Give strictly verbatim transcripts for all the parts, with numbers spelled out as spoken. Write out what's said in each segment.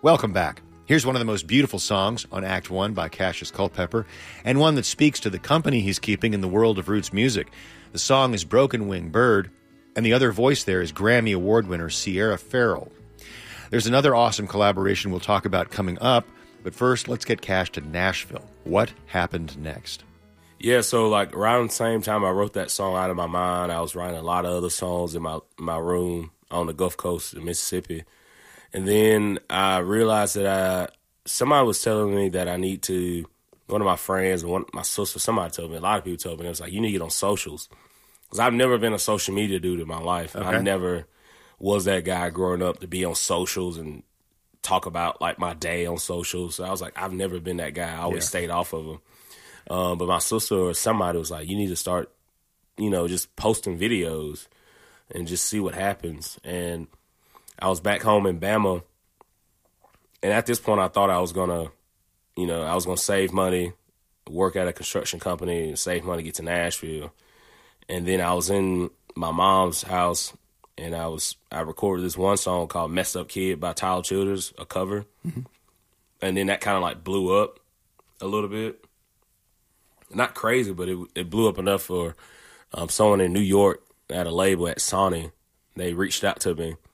Welcome back. Here's one of the most beautiful songs on Act One by Cassius Culpepper, and one that speaks to the company he's keeping in the world of roots music. The song is Broken Wing Bird, and the other voice there is Grammy Award winner Sierra Farrell. There's another awesome collaboration we'll talk about coming up, but first, let's get Cash to Nashville. What happened next? Yeah, so like around the same time I wrote that song out of my mind, I was writing a lot of other songs in my my room on the Gulf Coast of Mississippi. And then I realized that I, somebody was telling me that I need to, one of my friends, one my sister, somebody told me, a lot of people told me, it was like, you need to get on socials. Because I've never been a social media dude in my life. Okay. I never was that guy growing up to be on socials and talk about like my day on socials. So I was like, I've never been that guy. I always yeah. stayed off of them. Um, but my sister or somebody was like, you need to start, you know, just posting videos and just see what happens. And I was back home in Bama, and at this point I thought I was going to, you know, I was going to save money, work at a construction company, and save money, get to Nashville. And then I was in my mom's house, and I was I recorded this one song called Messed Up Kid by Tyler Childers, a cover. Mm-hmm. And then that kind of like blew up a little bit. Not crazy, but it it blew up enough for um, someone in New York at a label at Sony. They reached out to me.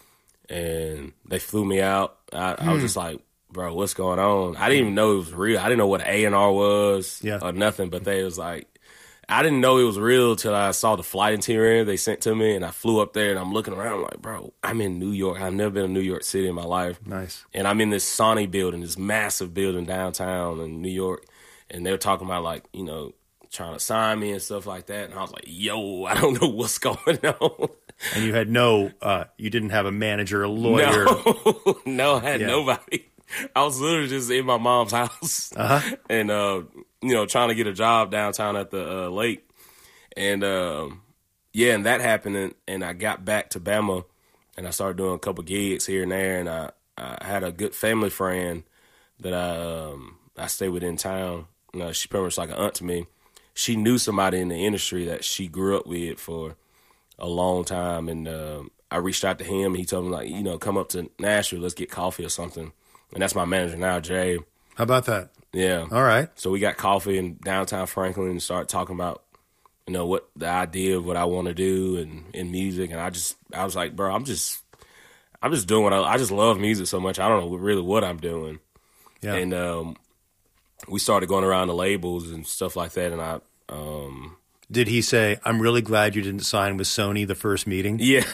And they flew me out. I, hmm. I was just like, bro, what's going on? I didn't even know it was real. I didn't know what A and R was yeah. or nothing, but they was like, I didn't know it was real till I saw the flight itinerary they sent to me, and I flew up there, and I'm looking around, I'm like, bro, I'm in New York. I've never been in New York City in my life. Nice. And I'm in this Sony building, this massive building downtown in New York, and they were talking about, like, you know, trying to sign me and stuff like that, and I was like, yo, I don't know what's going on. And you had no, uh, you didn't have a manager, a lawyer. No, no I had yeah. nobody. I was literally just in my mom's house uh-huh. and, uh, you know, trying to get a job downtown at the uh, lake. And, uh, yeah, and that happened, and, and I got back to Bama, and I started doing a couple gigs here and there, and I, I had a good family friend that I um, I stayed with in town. You know, she pretty much like an aunt to me. She knew somebody in the industry that she grew up with for a long time, and um, I reached out to him. He told me, like, you know, come up to Nashville, let's get coffee or something. And that's my manager now, Jay. How about that? Yeah. All right. So we got coffee in downtown Franklin and started talking about, you know, what the idea of what I want to do and in music. And I just, I was like, bro, I'm just, I'm just doing what I, I just love music so much. I don't know really what I'm doing. Yeah. And um, we started going around the labels and stuff like that. And I, um, did he say, I'm really glad you didn't sign with Sony the first meeting? Yeah.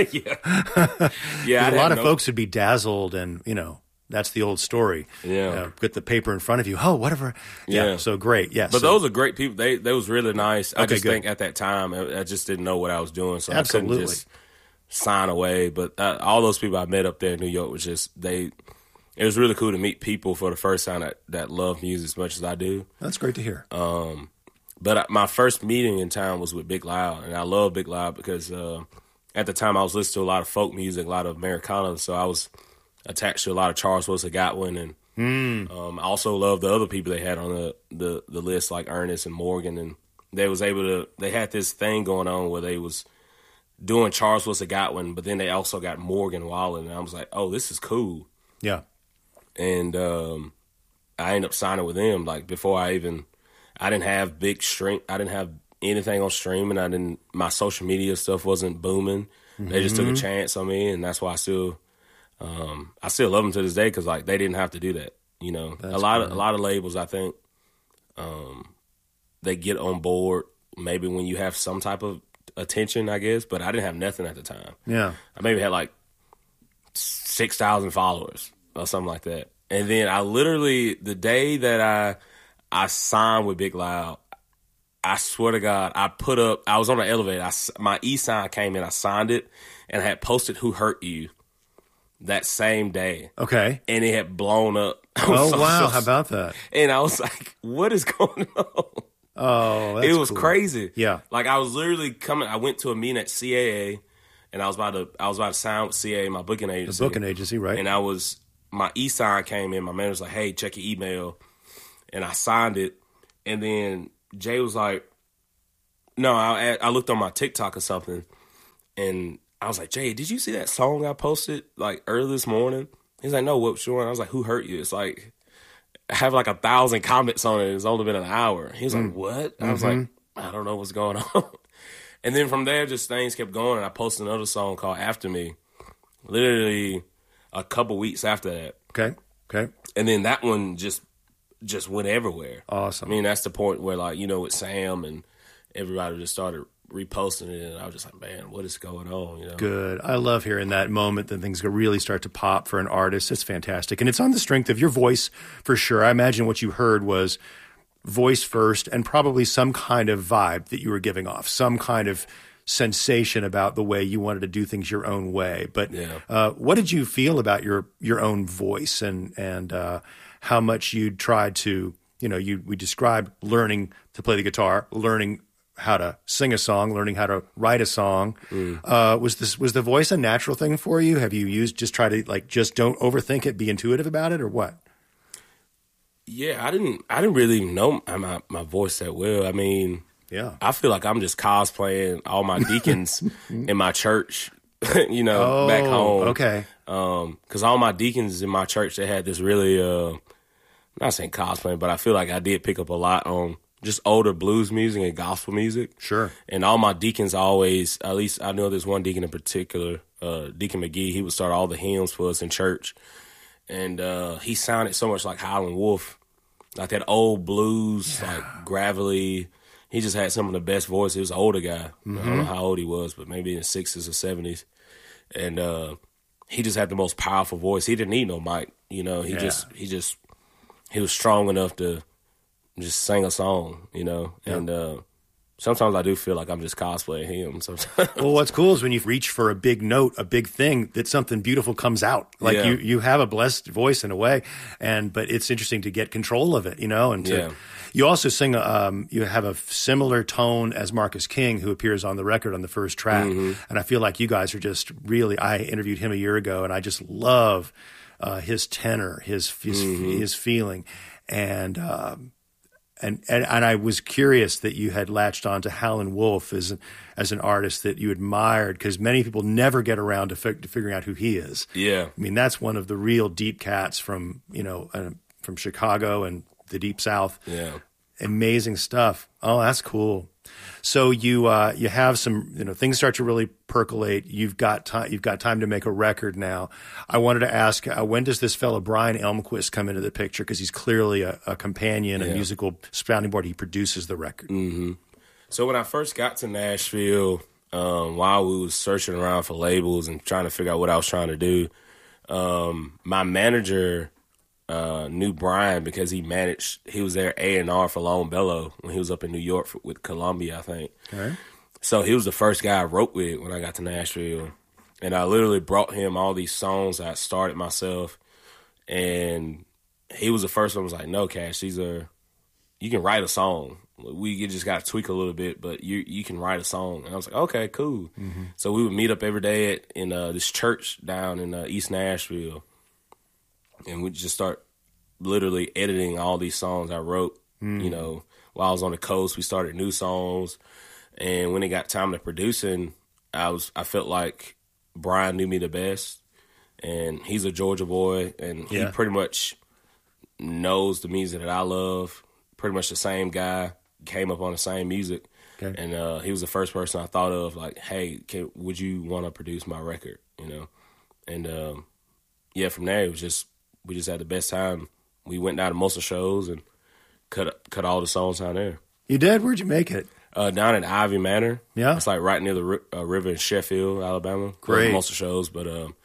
yeah. Yeah. A lot of no... folks would be dazzled, and, you know, that's the old story. Yeah. Uh, get the paper in front of you. Oh, whatever. Yeah. yeah. So great. Yes. But so. those are great people. They, they was really nice. I okay, just good. think at that time, I, I just didn't know what I was doing. So Absolutely. I couldn't just sign away. But uh, all those people I met up there in New York was just, they, it was really cool to meet people for the first time that, that love music as much as I do. That's great to hear. Um, But my first meeting in town was with Big Loud, and I love Big Loud because uh, at the time I was listening to a lot of folk music, a lot of Americana, so I was attached to a lot of Charles Wilson Godwin, and mm. um, I also loved the other people they had on the, the, the list, like Ernest and Morgan, and they was able to, they had this thing going on where they was doing Charles Wilson Godwin, but then they also got Morgan Wallen, and I was like, oh, this is cool. Yeah. And um, I ended up signing with them, like, before I even... I didn't have big stream. I didn't have anything on streaming. I didn't. My social media stuff wasn't booming. Mm-hmm. They just took a chance on me, and that's why I still, um, I still love them to this day because like they didn't have to do that. You know, that's a lot great. of a lot of labels. I think, um, they get on board maybe when you have some type of attention, I guess. But I didn't have nothing at the time. Yeah, I maybe had like six thousand followers or something like that. And then I literally the day that I. I signed with Big Loud. I swear to God, I put up, I was on the elevator. I, my e-sign came in, I signed it, and I had posted Who Hurt You that same day. Okay. And it had blown up. Oh, so, wow. So, How about that? And I was like, what is going on? Oh, that's It was cool. crazy. Yeah. Like, I was literally coming, I went to a meeting at C A A, and I was about to, I was about to sign with C A A, my booking agency. The booking agency, right. And I was, my e-sign came in, my manager was like, hey, check your email. And I signed it, and then Jay was like, no, I, I looked on my TikTok or something, and I was like, Jay, did you see that song I posted, like, early this morning? He's like, no, what's your one? I was like, who hurt you? It's like, I have like a thousand comments on it. It's only been an hour. He was mm. like, what? I was mm-hmm. like, I don't know what's going on. And then from there, just things kept going. And I posted another song called After Me, literally a couple weeks after that. Okay, okay. And then that one just just went everywhere. Awesome. I mean, that's the point where, like, you know, with Sam and everybody just started reposting it, and I was just like, man, what is going on? You know? Good. I love hearing that moment that things really start to pop for an artist. It's fantastic. And it's on the strength of your voice, for sure. I imagine what you heard was voice first and probably some kind of vibe that you were giving off, some kind of sensation about the way you wanted to do things your own way. But yeah. uh, what did you feel about your your own voice and, and uh, how much you tried to, you know, you we described learning to play the guitar, learning how to sing a song, learning how to write a song. Mm. Uh, was this was the voice a natural thing for you? Have you used just try to like just don't overthink it, be intuitive about it, or what? Yeah, I didn't I didn't really know my my voice that well. I mean, yeah, I feel like I'm just cosplaying all my deacons in my church, you know, oh, back home. Okay, um, because all my deacons in my church, they had this really uh, I'm not saying cosplaying, but I feel like I did pick up a lot on just older blues music and gospel music. Sure. And all my deacons always, at least I know there's one deacon in particular, uh, Deacon McGee. He would start all the hymns for us in church. And uh, he sounded so much like Howlin' Wolf, like that old blues, yeah. like gravelly. He just had some of the best voice. He was an older guy. Mm-hmm. I don't know how old he was, but maybe in the sixties or seventies. And uh, he just had the most powerful voice. He didn't need no mic. You know, he yeah. just, he just, he was strong enough to just sing a song, you know. Yeah. And uh, sometimes I do feel like I'm just cosplaying him sometimes. Well, what's cool is when you reach for a big note, a big thing, that something beautiful comes out. Like yeah. you, you have a blessed voice in a way, and but it's interesting to get control of it, you know. And to, yeah. you also sing, um, you have a similar tone as Marcus King, who appears on the record on the first track. Mm-hmm. And I feel like you guys are just really. I interviewed him a year ago, and I just love uh, his tenor, his his, mm-hmm. his feeling, and. Um, And, and and I was curious that you had latched on to Howlin' Wolf as an, as an artist that you admired, because many people never get around to, fi- to figuring out who he is. Yeah, I mean, that's one of the real deep cats from you know uh, from Chicago and the Deep South. Yeah, amazing stuff. Oh, that's cool. So you uh, you have some you know things start to really percolate. You've got time. You've got time to make a record now. I wanted to ask, uh, when does this fellow Brian Elmquist come into the picture? Because he's clearly a, a companion, yeah. a musical sounding board. He produces the record. Mm-hmm. So when I first got to Nashville, um, while we was searching around for labels and trying to figure out what I was trying to do, um, my manager. Uh, knew Brian because he managed, he was there A and R for Lone Bellow when he was up in New York for, with Columbia, I think. Okay. So he was the first guy I wrote with when I got to Nashville. And I literally brought him all these songs I started myself. And he was the first one who was like, no, Cash, these are, you can write a song. We just got to tweak a little bit, but you you can write a song. And I was like, okay, cool. Mm-hmm. So we would meet up every day at, in uh, this church down in uh, East Nashville. And we just start literally editing all these songs I wrote. Mm. You know, while I was on the coast, we started new songs. And when it got time to producing, I was I felt like Brian knew me the best. And he's a Georgia boy, and yeah. he pretty much knows the music that I love. Pretty much the same guy, came up on the same music. Okay. And uh, he was the first person I thought of, like, hey, can, would you want to produce my record? You know? And um, yeah, from there, it was just, we just had the best time. We went down to most of the shows and cut cut all the songs down there. You did? Where'd you make it? Uh, down in Ivy Manor. Yeah. It's like right near the uh, river in Sheffield, Alabama. Great. Most of the shows, but um,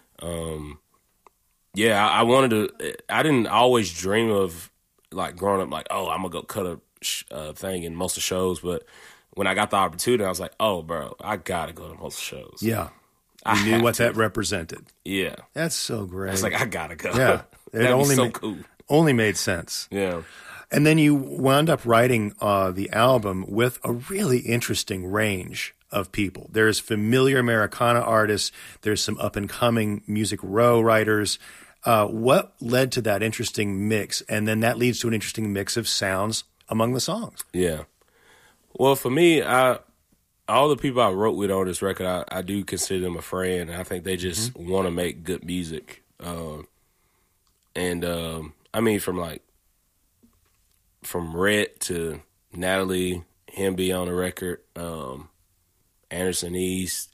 um, yeah, I, I wanted to. I didn't always dream of like growing up, like, oh, I'm gonna go cut a sh- uh, thing in most of the shows. But when I got the opportunity, I was like, oh, bro, I gotta go to most of the shows. Yeah. You I knew what to. that represented. Yeah. That's so great. I was like, I gotta go. Yeah. It That'd only be so ma- cool. Only made sense. Yeah. And then you wound up writing uh, the album with a really interesting range of people. There's familiar Americana artists. There's some up-and-coming Music Row writers. Uh, what led to that interesting mix? And then that leads to an interesting mix of sounds among the songs. Yeah. Well, for me, I all the people I wrote with on this record, I, I do consider them a friend. I think they just mm-hmm. want to make good music. Um, and um, I mean, from like from Rhett to Natalie, him be on the record, um, Anderson East,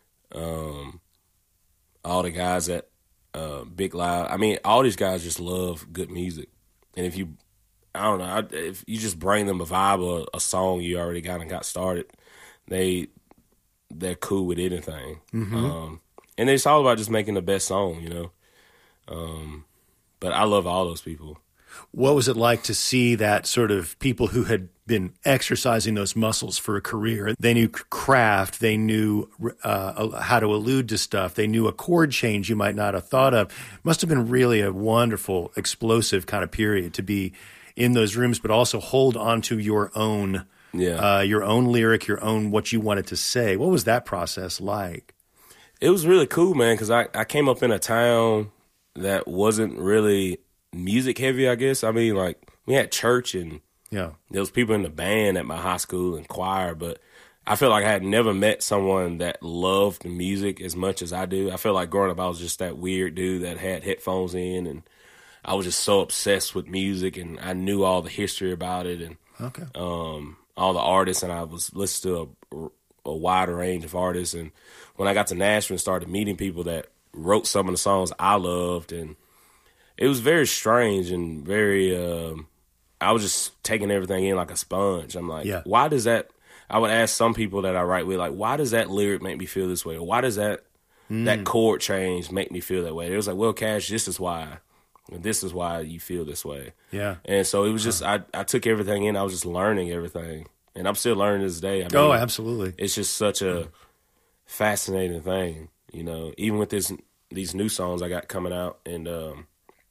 um, all the guys at uh, Big Loud. I mean, all these guys just love good music, and if you, I don't know, I, if you just bring them a vibe or a song you already kind of got started, they they're cool with anything. Mm-hmm. Um, and it's all about just making the best song, you know. Um, but I love all those people. What was it like to see that sort of people who had been exercising those muscles for a career? They knew craft, they knew uh, how to allude to stuff, they knew a chord change you might not have thought of. Must have been really a wonderful, explosive kind of period to be in those rooms, but also hold on to your own, yeah. uh, your own lyric, your own what you wanted to say. What was that process like? It was really cool, man, because I, I came up in a town that wasn't really music heavy, I guess. I mean, like, we had church and yeah, there was people in the band at my high school and choir, but I feel like I had never met someone that loved music as much as I do. I feel like growing up, I was just that weird dude that had headphones in, and I was just so obsessed with music, and I knew all the history about it and okay. um, all the artists, and I was listening to a, a wide range of artists. And when I got to Nashville and started meeting people that wrote some of the songs I loved, and it was very strange and very, um, I was just taking everything in like a sponge. I'm like, yeah. why does that, I would ask some people that I write with, like, why does that lyric make me feel this way? Or why does that, mm. that chord change make me feel that way? It was like, well, Cash, this is why. This is why you feel this way. Yeah. And so it was just, huh. I, I took everything in. I was just learning everything. And I'm still learning this day. I mean, oh, absolutely. It's just such a fascinating thing, you know, even with this these new songs I got coming out, and um,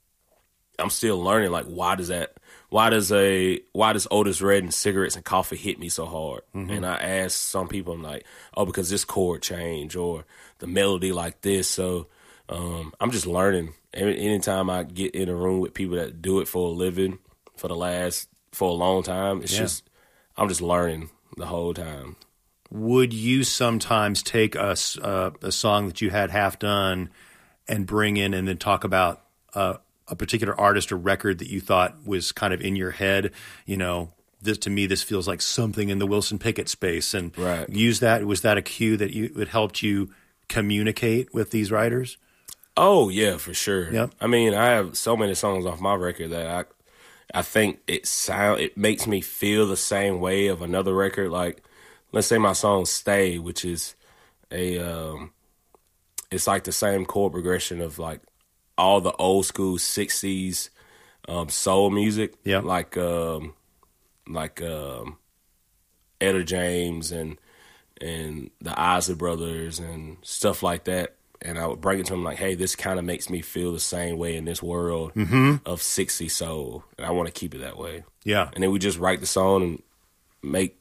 I'm still learning, like, why does that, why does a, why does Otis Redding Cigarettes and Coffee hit me so hard? Mm-hmm. And I ask some people, I'm like, oh, because this chord change or the melody like this. So um, I'm just learning. Every, anytime I get in a room with people that do it for a living for the last, for a long time, it's yeah. just, I'm just learning the whole time. Would you sometimes take a, uh, a song that you had half done and bring in and then talk about uh, a particular artist or record that you thought was kind of in your head? You know, this, to me, this feels like something in the Wilson Pickett space, and right. use that. Was that a cue that you it helped you communicate with these writers? Oh yeah, for sure. Yep. I mean, I have so many songs off my record that I, I think it sound it makes me feel the same way of another record. Like, let's say my song "Stay," which is a, um, it's like the same chord progression of like all the old school sixties um, soul music. Yeah. Like, um, like um, Etta James and and the Isley Brothers and stuff like that. And I would bring it to them like, hey, this kind of makes me feel the same way in this world mm-hmm. of sixties soul. And I want to keep it that way. Yeah. And then we just write the song and make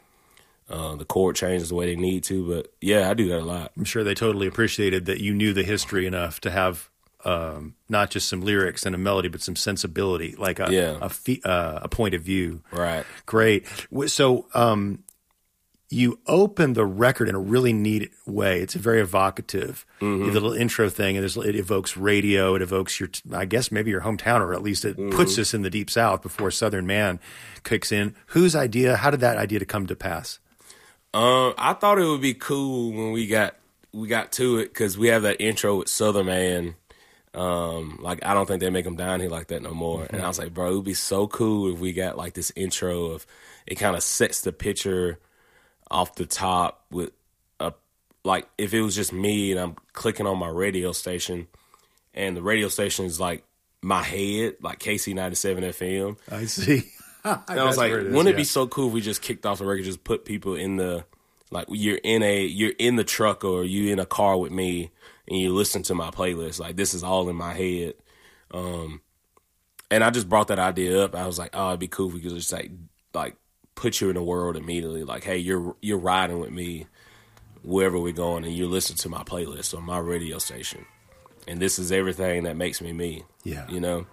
uh, the chord changes the way they need to. But yeah, I do that a lot. I'm sure they totally appreciated that you knew the history enough to have um, not just some lyrics and a melody, but some sensibility, like a yeah. a, fe- uh, a point of view. Right. Great. So um, you open the record in a really neat way. It's very evocative. Mm-hmm. The little intro thing, and it evokes radio. It evokes your, I guess, maybe your hometown, or at least it mm-hmm. puts us in the Deep South before Southern Man kicks in. Whose idea? How did that idea to come to pass? Um, I thought it would be cool when we got we got to it, because we have that intro with Southern Man. Um, like, I don't think they make them down here like that no more. Mm-hmm. And I was like, bro, it would be so cool if we got like this intro of, it kind of sets the picture off the top with a, like, if it was just me and I'm clicking on my radio station and the radio station is like my head, like K C ninety-seven F M. I see. And I was like, it is, wouldn't yeah. it be so cool if we just kicked off the record, just put people in the, like, you're in a, you're in the truck or you in a car with me and you listen to my playlist. Like, this is all in my head. Um, and I just brought that idea up. I was like, oh, it'd be cool if we could just like, like put you in the world immediately. Like, hey, you're, you're riding with me wherever we're going and you listen to my playlist on my radio station. And this is everything that makes me me. Yeah. You know?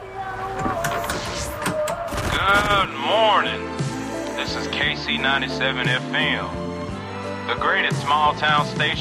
Good morning. This is K C ninety-seven F M, the greatest small town station